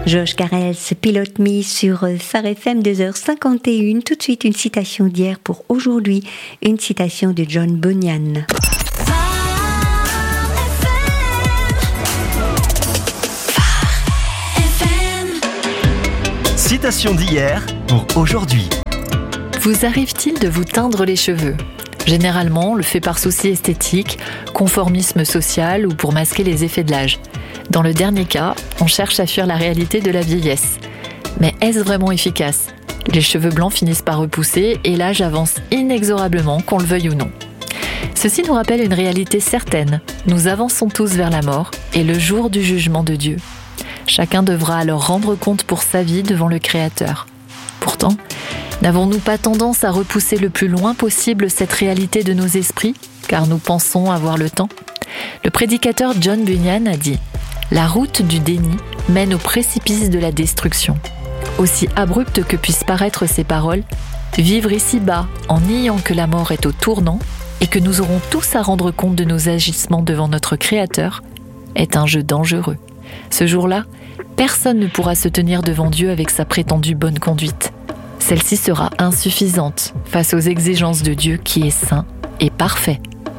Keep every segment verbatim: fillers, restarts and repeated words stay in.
Josh Carels, Pilote Me sur Phare F M, deux heures cinquante et une. Tout de suite, une citation d'hier pour aujourd'hui, une citation de John Bunyan. Citation d'hier pour aujourd'hui. Vous arrive-t-il de vous teindre les cheveux ? Généralement, on le fait par souci esthétique, conformisme social ou pour masquer les effets de l'âge. Dans le dernier cas, on cherche à fuir la réalité de la vieillesse. Mais est-ce vraiment efficace ? Les cheveux blancs finissent par repousser et l'âge avance inexorablement, qu'on le veuille ou non. Ceci nous rappelle une réalité certaine. Nous avançons tous vers la mort et le jour du jugement de Dieu. Chacun devra alors rendre compte pour sa vie devant le Créateur. Pourtant, n'avons-nous pas tendance à repousser le plus loin possible cette réalité de nos esprits, car nous pensons avoir le temps ? Le prédicateur John Bunyan a dit « La route du déni mène au précipice de la destruction ». Aussi abruptes que puissent paraître ces paroles, vivre ici-bas en niant que la mort est au tournant et que nous aurons tous à rendre compte de nos agissements devant notre Créateur est un jeu dangereux. Ce jour-là, personne ne pourra se tenir devant Dieu avec sa prétendue bonne conduite. Celle-ci sera insuffisante face aux exigences de Dieu qui est saint et parfait.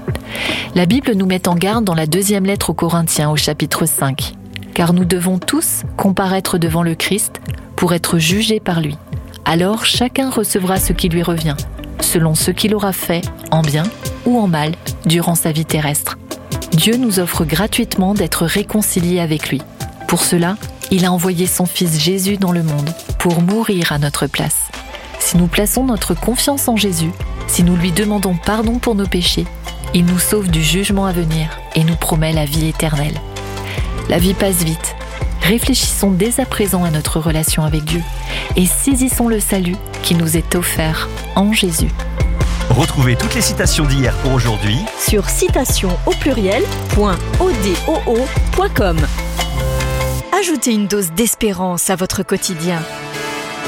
La Bible nous met en garde dans la deuxième lettre aux Corinthiens au chapitre cinq. Car nous devons tous comparaître devant le Christ pour être jugés par lui. Alors chacun recevra ce qui lui revient, selon ce qu'il aura fait, en bien ou en mal, durant sa vie terrestre. Dieu nous offre gratuitement d'être réconciliés avec lui. Pour cela, il a envoyé son Fils Jésus dans le monde pour mourir à notre place. Si nous plaçons notre confiance en Jésus, si nous lui demandons pardon pour nos péchés, il nous sauve du jugement à venir et nous promet la vie éternelle. La vie passe vite. Réfléchissons dès à présent à notre relation avec Dieu et saisissons le salut qui nous est offert en Jésus. Retrouvez toutes les citations d'hier pour aujourd'hui sur citation au pluriel point odoo point com. Ajoutez une dose d'espérance à votre quotidien.